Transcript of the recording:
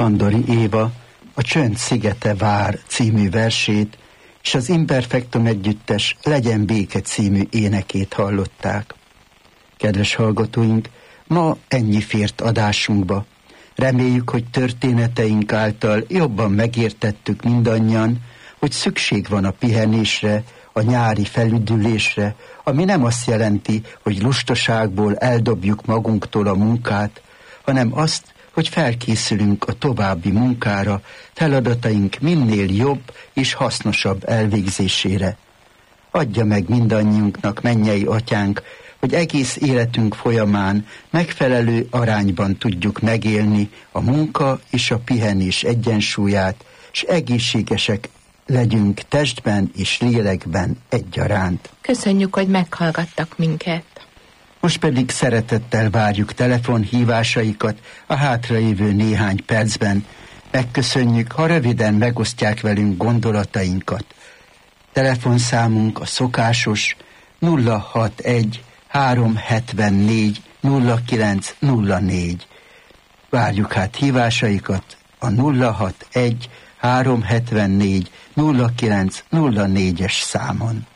Tandori Éva a Csönd szigete vár című versét és az Imperfektum együttes Legyen béke című énekét hallották. Kedves hallgatóink, ma ennyi fért adásunkba. Reméljük, hogy történeteink által jobban megértettük mindannyian, hogy szükség van a pihenésre, a nyári felüdülésre, ami nem azt jelenti, hogy lustaságból eldobjuk magunktól a munkát, hanem azt, hogy felkészülünk a további munkára, feladataink minél jobb és hasznosabb elvégzésére. Adja meg mindannyiunknak, mennyei Atyánk, hogy egész életünk folyamán megfelelő arányban tudjuk megélni a munka és a pihenés egyensúlyát, és egészségesek legyünk testben és lélekben egyaránt. Köszönjük, hogy meghallgattak minket. Most pedig szeretettel várjuk telefonhívásaikat a hátralévő néhány percben. Megköszönjük, ha röviden megosztják velünk gondolatainkat. Telefonszámunk a szokásos 061 374 0904. Várjuk hát hívásaikat a 061 374 0904-es számon.